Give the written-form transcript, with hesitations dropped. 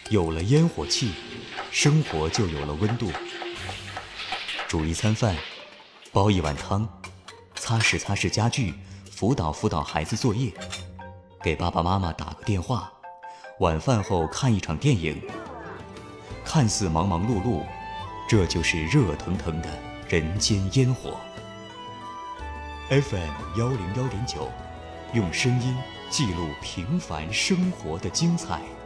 有了烟火气，生活就有了温度。煮一餐饭，煲一碗汤，擦拭擦拭家具，辅导辅导孩子作业，给爸爸妈妈打个电话，晚饭后看一场电影。看似忙忙碌碌，这就是热腾腾的人间烟火。FM101.9，用声音记录平凡生活的精彩。